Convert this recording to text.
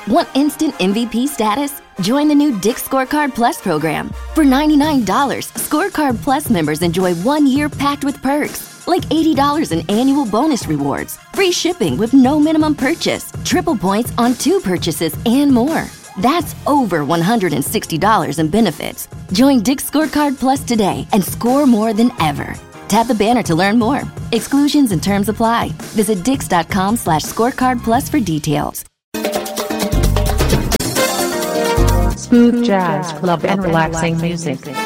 Want instant MVP status? Join the new Dick's Scorecard Plus program. For $99, Scorecard Plus members enjoy 1 year packed with perks, like $80 in annual bonus rewards, free shipping with no minimum purchase, triple points on 2 purchases, and more. That's over $160 in benefits. Join Dick's Scorecard Plus today and score more than ever. Tap the banner to learn more. Exclusions and terms apply. Visit dix.com/scorecard plus for details. Smooth jazz club and relaxing music.